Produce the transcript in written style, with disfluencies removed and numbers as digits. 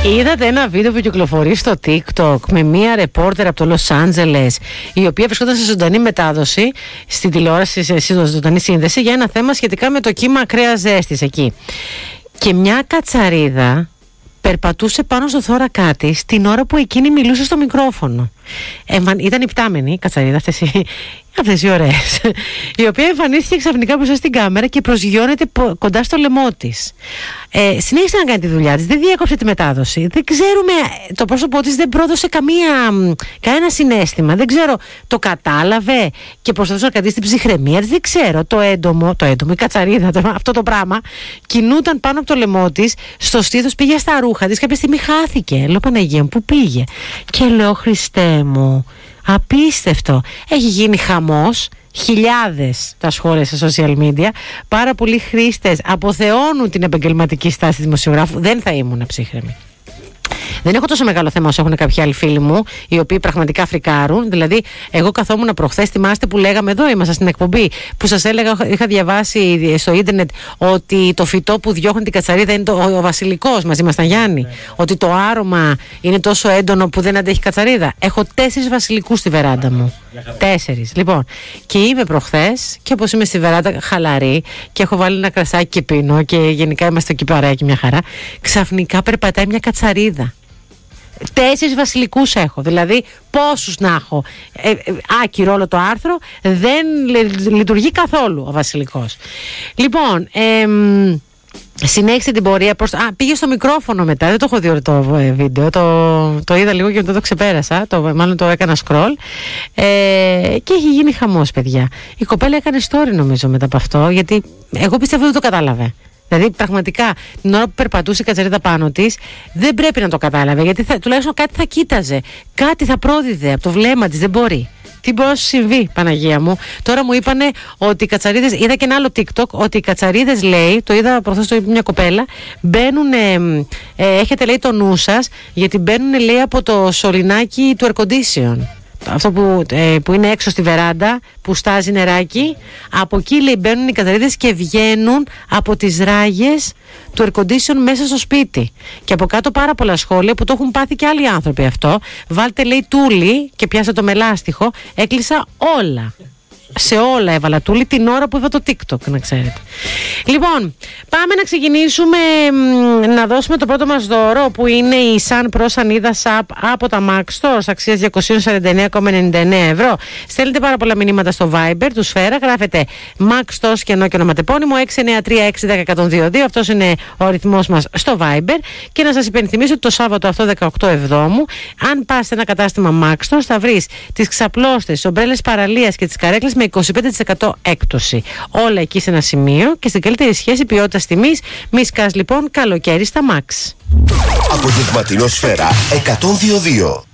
Είδατε ένα βίντεο που κυκλοφορεί στο TikTok με μία ρεπόρτερ από το Λος Άντζελες, η οποία βρισκόταν σε ζωντανή μετάδοση στην τηλεόραση, σε ζωντανή σύνδεση, για ένα θέμα σχετικά με το κύμα ακραίας ζέστης εκεί. Και μια κατσαρίδα περπατούσε πάνω στο θώρακά της την ώρα που εκείνη μιλούσε στο μικρόφωνο. Ήταν υπτάμενη η κατσαρίδα αυτές οι ώρες, η οποία εμφανίστηκε ξαφνικά μπροστά στην κάμερα και προσγειώνεται κοντά στο λαιμό της. Συνέχισε να κάνει τη δουλειά της, δεν διέκοψε τη μετάδοση. Δεν ξέρουμε, το πρόσωπό της δεν πρόδωσε κανένα συναίσθημα. Δεν ξέρω, το κατάλαβε και προσπαθούσε να κρατήσει την ψυχραιμία της. Δεν ξέρω, το έντομο, η κατσαρίδα, αυτό το πράγμα κινούταν πάνω από το λαιμό της, στο στήθος, πήγε στα ρούχα της. Κάποια στιγμή χάθηκε. Λέω, Παναγία μου, πού πήγε? Και λέω, Χριστέ μου, απίστευτο. Έχει γίνει χαμός, χιλιάδες τα σχόλια στα social media, πάρα πολλοί χρήστες αποθεώνουν την επαγγελματική στάση δημοσιογράφου. Δεν θα ήμουν ψύχρεμη. Δεν έχω τόσο μεγάλο θέμα όσο έχουν κάποιοι άλλοι φίλοι μου, οι οποίοι πραγματικά φρικάρουν. Δηλαδή, εγώ καθόμουν προχθές, θυμάστε που λέγαμε εδώ, ήμασταν στην εκπομπή, που σας έλεγα, είχα διαβάσει στο ίντερνετ ότι το φυτό που διώχνει την κατσαρίδα είναι ο βασιλικός. Μαζί ήμασταν, Γιάννη. Ότι το άρωμα είναι τόσο έντονο που δεν αντέχει κατσαρίδα. Έχω 4 βασιλικούς στη βεράντα μου. 4. Λοιπόν, και είμαι προχθές, και όπως είμαι στη βεράντα χαλαρή, και έχω βάλει ένα κρασάκι και πίνω, και γενικά είμαστε εκεί παρέακι μια χαρά. Ξαφνικά περπατάει μια κατσαρίδα. 4 βασιλικούς έχω, δηλαδή πόσους να έχω? Άκυρο όλο το άρθρο, δεν λειτουργεί καθόλου ο βασιλικός. Λοιπόν, συνέχισε την πορεία προς... πήγε στο μικρόφωνο μετά, δεν το έχω δει το βίντεο, το είδα λίγο και μετά το ξεπέρασα, μάλλον το έκανα scroll, και έχει γίνει χαμός, παιδιά. Η κοπέλα έκανε story νομίζω μετά από αυτό, γιατί εγώ πιστεύω ότι το κατάλαβε. Δηλαδή, πραγματικά, την ώρα που περπατούσε η κατσαρίδα πάνω της, δεν πρέπει να το κατάλαβε, γιατί τουλάχιστον κάτι θα κοίταζε, κάτι θα πρόδιδε από το βλέμμα της. Δεν μπορεί. Τι μπορεί να σου συμβεί, Παναγία μου? Τώρα μου είπανε ότι οι κατσαρίδες, είδα και ένα άλλο TikTok, ότι οι κατσαρίδες, λέει, το είδα προχθές, το είπε μια κοπέλα, μπαίνουν, έχετε, λέει, το νου σας, γιατί μπαίνουν, λέει, από το σωληνάκι του air condition. Αυτό που είναι έξω στη βεράντα, που στάζει νεράκι, από εκεί, λέει, μπαίνουν οι κατσαρίδες και βγαίνουν από τις ράγες του air condition μέσα στο σπίτι. Και από κάτω πάρα πολλά σχόλια που το έχουν πάθει και άλλοι άνθρωποι αυτό. Βάλτε, λέει, τούλι και πιάσε το μελάστιχο. Έκλεισα όλα. Σε όλα έβαλα τούλι την ώρα που είδα το TikTok, να ξέρετε. Λοιπόν, πάμε να ξεκινήσουμε να δώσουμε το πρώτο μας δώρο, που είναι η Sun Pro Σανίδα SAP από τα Max Stores, αξίας 249,99 ευρώ. Στέλνετε πάρα πολλά μηνύματα στο Viber του Σφαίρα, γράφετε Max Stores και ονοματεπώνυμο 693-610-122. Αυτός είναι ο αριθμός μας στο Viber. Και να σας υπενθυμίσω ότι το Σάββατο αυτό, 18 Εβδόμου, αν πας σε ένα κατάστημα Max Stores, θα βρεις τις ξαπλώστες, τις ομπρέλες παραλίας και τις καρέκλες με 25% έκπτωση. Όλα εκεί σε ένα σημείο και στην καλύτερη σχέση ποιότητας τιμής. Μη σκάς, λοιπόν, καλοκαίρι στα Max. Απογευματινό Σφαίρα 102.2.